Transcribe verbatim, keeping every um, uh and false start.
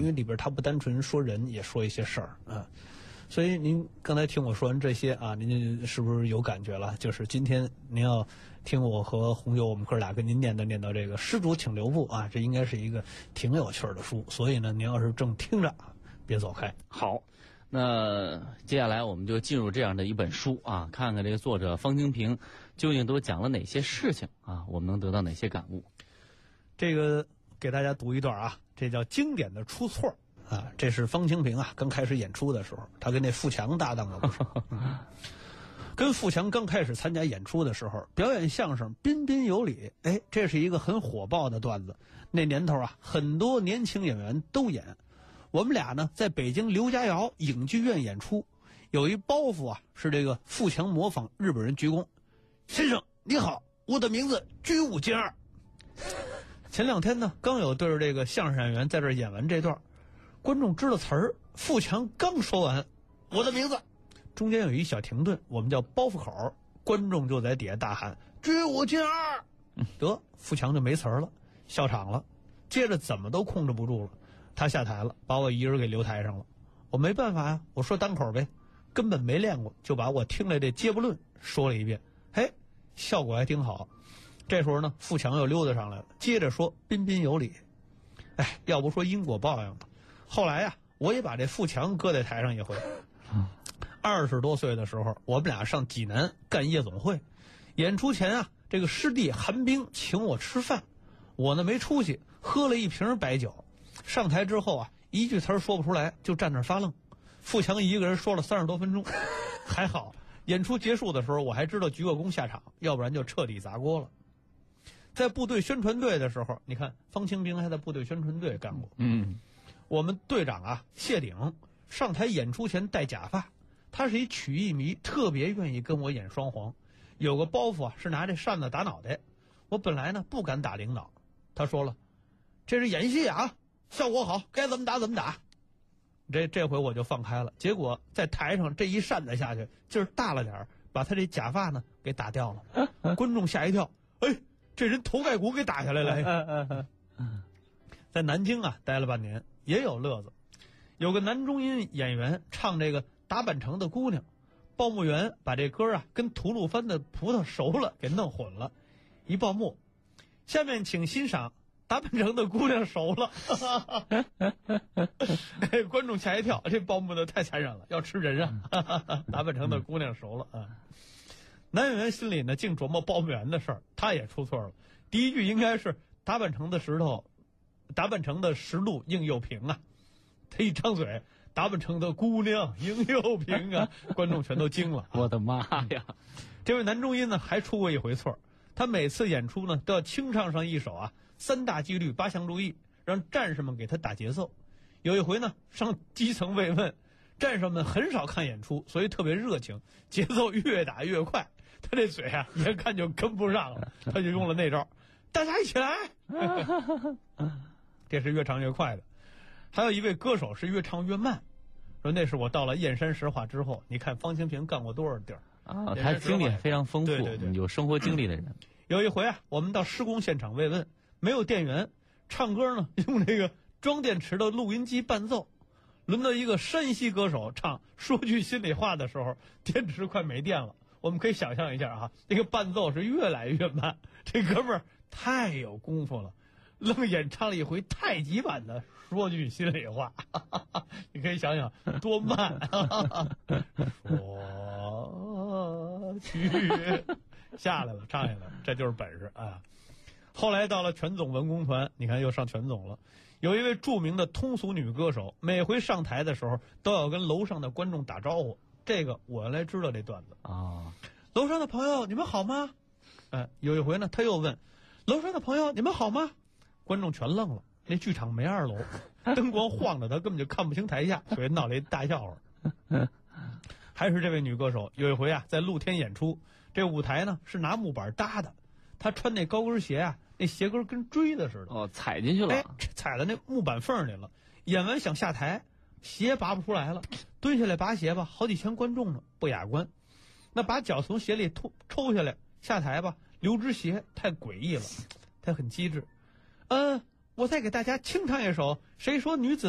因为里边他不单纯说人，也说一些事儿啊。所以您刚才听我说完这些啊，您是不是有感觉了？就是今天您要听我和红友我们哥俩跟您念叨念叨这个施主请留步啊，这应该是一个挺有趣的书。所以呢，您要是正听着，别走开。 好，那接下来我们就进入这样的一本书啊，看看这个作者方清平究竟都讲了哪些事情啊，我们能得到哪些感悟。 这个给大家读一段啊，这叫经典的出错啊，这是方清平啊刚开始演出的时候，他跟那富强搭档的故事。嗯、跟富强刚开始参加演出的时候，表演相声彬彬有礼，哎，这是一个很火爆的段子。那年头啊，很多年轻演员都演。我们俩呢，在北京刘家窑影剧院演出，有一包袱啊，是这个富强模仿日本人鞠躬：“先生你好，我的名字居武金二。”前两天呢，刚有对着这个相声演员在这儿演完这段，观众知道词儿，富强刚说完“我的名字”，中间有一小停顿，我们叫包袱口，观众就在底下大喊“居武金二”，得富强就没词儿了，笑场了，接着怎么都控制不住了。他下台了，把我一人给留台上了。我没办法呀，我说单口呗，根本没练过，就把我听来这接不论说了一遍，嘿，效果还挺好。这时候呢，富强又溜达上来了，接着说彬彬有礼。哎，要不说因果报应吧。后来呀，我也把这富强搁在台上一回。二十多岁的时候，我们俩上济南干夜总会，演出前啊，这个师弟韩冰请我吃饭，我呢没出息，喝了一瓶白酒。上台之后啊，一句词儿说不出来，就站那儿发愣。富强一个人说了三十多分钟，还好演出结束的时候，我还知道鞠个躬下场，要不然就彻底砸锅了。在部队宣传队的时候，你看方清平还在部队宣传队干过。 嗯， 我们队长啊谢顶上台演出前戴假发，他是一曲艺迷，特别愿意跟我演双簧。有个包袱啊是拿这扇子打脑袋，我本来呢不敢打领导，他说了，这是演戏啊，效果好，该怎么打怎么打。这这回我就放开了，结果在台上这一扇子下去，劲儿大了点，把他这假发呢给打掉了。观众吓一跳，哎，这人头盖骨给打下来了。在南京啊待了半年，也有乐子。有个男中音演员唱这个打板城的姑娘，报幕员把这歌啊跟吐鲁番的葡萄熟了给弄混了，一报幕，下面请欣赏打板城的姑娘熟了。哎，观众吓一跳，这报幕的太残忍了，要吃人啊。打板城的姑娘熟了啊。男演员心里呢净琢磨报幕员的事儿，他也出错了。第一句应该是打板城的石头，打板城的石路应又平啊。他一张嘴，打扮成的姑娘应又平啊，观众全都惊了。 我的妈呀！ 这位男中音呢还出过一回错，他每次演出呢都要清唱上一首啊三大纪律八项注意，让战士们给他打节奏。有一回呢上基层慰问，战士们很少看演出，所以特别热情，节奏越打越快，他这嘴啊眼看就跟不上了，他就用了那招，大家一起来。这是越唱越快的。还有一位歌手是越唱越慢，说那是我到了燕山石化之后，你看方清平干过多少地儿啊？他经历非常丰富， 对对对， 有生活经历的人。 有一回啊，我们到施工现场慰问，没有电源，唱歌呢用这个装电池的录音机伴奏。轮到一个山西歌手唱说句心里话的时候，电池快没电了。我们可以想象一下啊，这个伴奏是越来越慢，这哥们儿太有功夫了。愣演唱了一回太极版的说句心里话，你可以想想多慢。说句下来了，唱下来了，这就是本事啊！后来到了全总文工团，你看又上全总了。有一位著名的通俗女歌手，每回上台的时候都要跟楼上的观众打招呼。这个我原来知道这段子啊， 楼上的朋友你们好吗？呃，有一回呢，他又问楼上的朋友你们好吗？观众全愣了，那剧场没二楼，灯光晃着他根本就看不清台下，所以闹了一大笑话。还是这位女歌手，有一回啊在露天演出，这舞台呢是拿木板搭的，她穿那高跟鞋啊，那鞋跟跟锥子似的， 哦，踩进去了， 哎，踩到那木板缝里了。演完想下台，鞋拔不出来了，蹲下来拔鞋吧，好几千观众呢，不雅观。那把脚从鞋里抽抽下来下台吧，留只鞋太诡异了，他很机智。嗯，我再给大家清唱一首《谁说女子